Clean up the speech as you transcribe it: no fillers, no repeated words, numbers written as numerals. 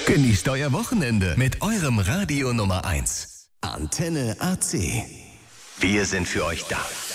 Genießt euer Wochenende mit eurem Radio Nummer 1. Antenne AC. Wir sind für euch da.